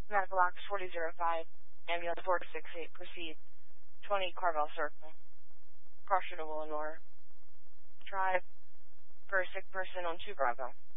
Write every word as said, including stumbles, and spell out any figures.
Medical Ox forty oh five, ambulance four six eight, proceed. twenty Carvel Circle. Caution to Willenor. Drive for a sick person on two Bravo.